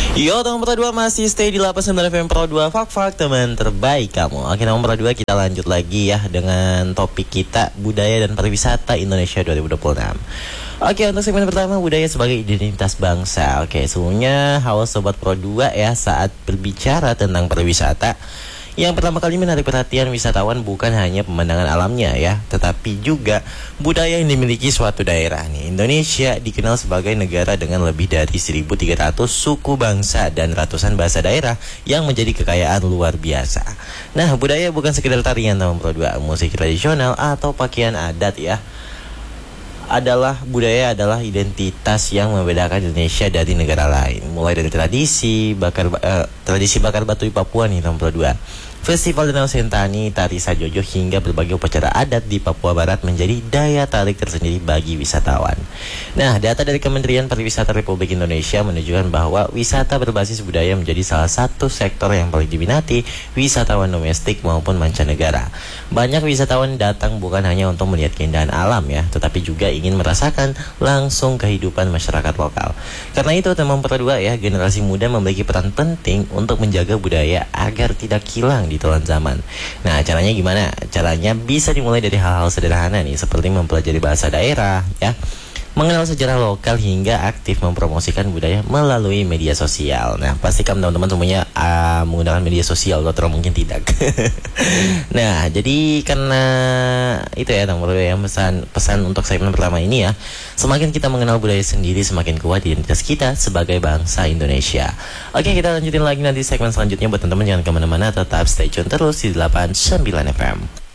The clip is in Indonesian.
Yo, teman Pro 2 masih stay di 89 FM Pro 2 Fak teman terbaik kamu. Oke, teman Pro 2 kita lanjut lagi ya dengan topik kita budaya dan pariwisata Indonesia 2026. Oke, untuk segmen pertama budaya sebagai identitas bangsa. Oke, sebelumnya halo Sobat Pro 2 ya, saat berbicara tentang pariwisata, yang pertama kali menarik perhatian wisatawan bukan hanya pemandangan alamnya ya, tetapi juga budaya yang dimiliki suatu daerah nih. Indonesia dikenal sebagai negara dengan lebih dari 1.300 suku bangsa dan ratusan bahasa daerah yang menjadi kekayaan luar biasa. Nah, budaya bukan sekedar tarian tahun Pro 2, musik tradisional atau pakaian adat ya. Budaya adalah identitas yang membedakan Indonesia dari negara lain. Mulai dari tradisi bakar batu di Papua nih tahun Pro 2, Festival Danau Sentani, Tari Sajojo, hingga berbagai upacara adat di Papua Barat menjadi daya tarik tersendiri bagi wisatawan. Nah, data dari Kementerian Pariwisata Republik Indonesia menunjukkan bahwa wisata berbasis budaya menjadi salah satu sektor yang paling diminati wisatawan domestik maupun mancanegara. Banyak wisatawan datang bukan hanya untuk melihat keindahan alam ya, tetapi juga ingin merasakan langsung kehidupan masyarakat lokal. Karena itu, teman Pro 2 ya, generasi muda memiliki peran penting untuk menjaga budaya agar tidak hilang di telan zaman. Nah, caranya gimana? Caranya bisa dimulai dari hal-hal sederhana nih, seperti mempelajari bahasa daerah ya, mengenal sejarah lokal, hingga aktif mempromosikan budaya melalui media sosial. Nah, pastikan teman-teman semuanya menggunakan media sosial atau mungkin tidak. Nah, jadi karena itu ya teman-teman ya, pesan untuk segmen pertama ini ya, semakin kita mengenal budaya sendiri, semakin kuat identitas kita sebagai bangsa Indonesia. Oke, kita lanjutin lagi nanti segmen selanjutnya. Buat teman-teman jangan kemana-mana, tetap stay tune terus di 89 FM.